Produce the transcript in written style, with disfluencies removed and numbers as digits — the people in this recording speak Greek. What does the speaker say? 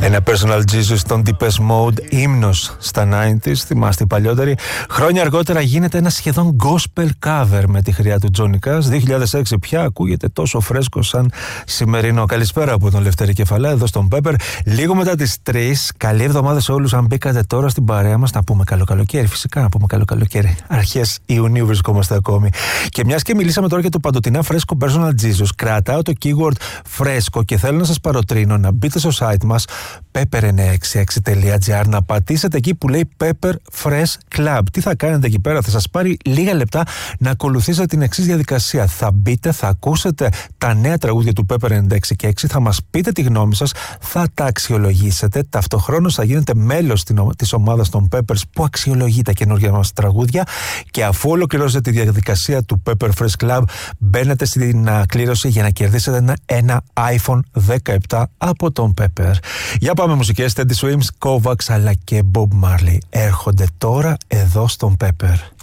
Ένα Personal Jesus των Deepest Mode, ύμνος στα 90s, θυμάστε οι παλιότεροι. Χρόνια αργότερα γίνεται ένα σχεδόν gospel cover με τη χρειά του Johnny Cash. 2006 πια ακούγεται τόσο φρέσκο σαν σημερινό. Καλησπέρα από τον Λευτέρη Κεφαλά, εδώ στον Pepper. Λίγο μετά τις 3, καλή εβδομάδα σε όλους. Αν μπήκατε τώρα στην παρέα μας, να πούμε καλό καλοκαίρι. Φυσικά να πούμε καλό καλοκαίρι. Αρχές Ιουνίου βρισκόμαστε ακόμη. Και μιας και μιλήσαμε τώρα για το παντοτινά φρέσκο Personal Jesus, κρατάω το keyword φρέσκο και θέλω να σας παροτρύνω να μπείτε στο site μας pepper966.gr, να πατήσετε εκεί που λέει Pepper Fresh Club. Τι θα κάνετε εκεί πέρα? Θα σας πάρει λίγα λεπτά να ακολουθήσετε την εξής διαδικασία. Θα μπείτε, θα ακούσετε τα νέα τραγούδια του Pepper 96 και 6, θα μας πείτε τη γνώμη σας, θα τα αξιολογήσετε. Ταυτοχρόνως θα γίνετε μέλος της ομάδας των Peppers που αξιολογεί τα καινούργια μας τραγούδια, και αφού ολοκληρώσετε τη διαδικασία του Pepper Fresh Club, μπαίνετε στην κλήρωση για να κερδίσετε ένα iPhone 17 από τον Pepper. Για πάμε μουσικές. Teddy Swims, Kovacs αλλά και Bob Marley έρχονται τώρα εδώ στον Pepper.